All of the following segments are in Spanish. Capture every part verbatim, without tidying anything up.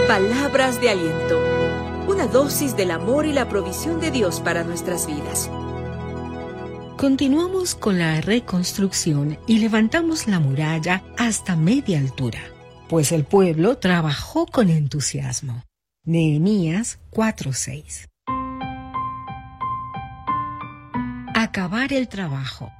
Palabras de aliento. Una dosis del amor y la provisión de Dios para nuestras vidas. Continuamos con la reconstrucción y levantamos la muralla hasta media altura, pues el pueblo trabajó con entusiasmo. Nehemías cuatro seis. Acabar el trabajo.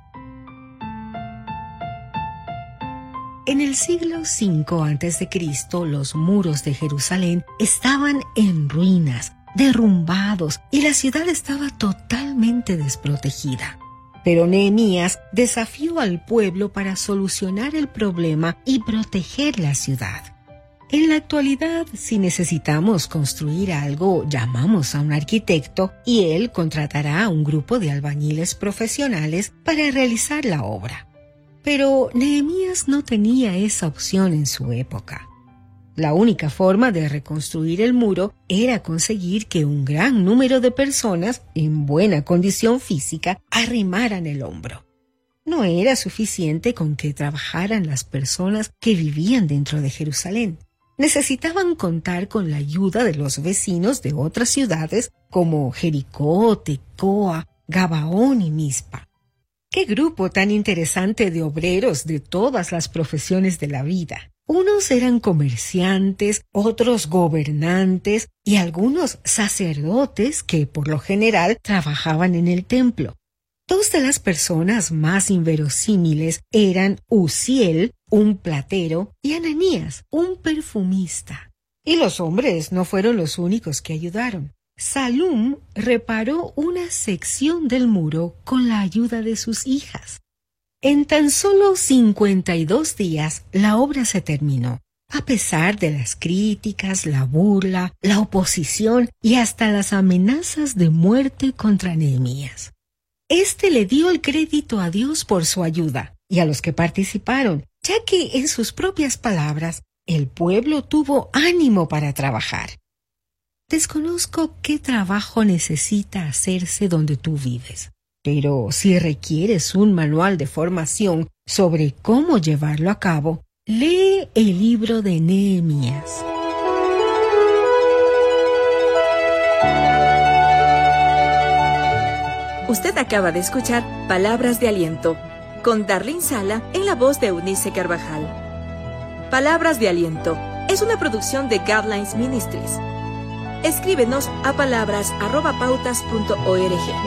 En el siglo cinco antes de Cristo, los muros de Jerusalén estaban en ruinas, derrumbados, y la ciudad estaba totalmente desprotegida. Pero Nehemías desafió al pueblo para solucionar el problema y proteger la ciudad. En la actualidad, si necesitamos construir algo, llamamos a un arquitecto y él contratará a un grupo de albañiles profesionales para realizar la obra. Pero Nehemías no tenía esa opción en su época. La única forma de reconstruir el muro era conseguir que un gran número de personas en buena condición física arrimaran el hombro. No era suficiente con que trabajaran las personas que vivían dentro de Jerusalén. Necesitaban contar con la ayuda de los vecinos de otras ciudades como Jericó, Tecoa, Gabaón y Mizpa. ¡Qué grupo tan interesante de obreros de todas las profesiones de la vida! Unos eran comerciantes, otros gobernantes y algunos sacerdotes que por lo general trabajaban en el templo. Dos de las personas más inverosímiles eran Uziel, un platero, y Ananías, un perfumista. Y los hombres no fueron los únicos que ayudaron. Salum reparó una sección del muro con la ayuda de sus hijas. En tan solo cincuenta y dos días la obra se terminó, a pesar de las críticas, la burla, la oposición y hasta las amenazas de muerte contra Nehemías. Este le dio el crédito a Dios por su ayuda y a los que participaron, ya que en sus propias palabras, el pueblo tuvo ánimo para trabajar. Desconozco qué trabajo necesita hacerse donde tú vives, pero si requieres un manual de formación sobre cómo llevarlo a cabo, lee el libro de Nehemías. Usted acaba de escuchar Palabras de Aliento con Darlene Sala en la voz de Eunice Carvajal. Palabras de Aliento es una producción de Guidelines Ministries. Escríbenos a palabras arroba pautas punto org.